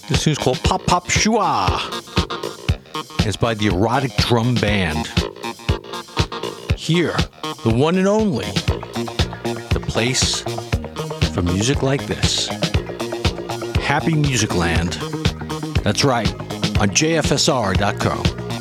This tune's called Pop Pop Shua. It's by the Erotic Drum Band. Here, the one and only, the place for music like this. Happy Music Land. That's right, on JFSR.com.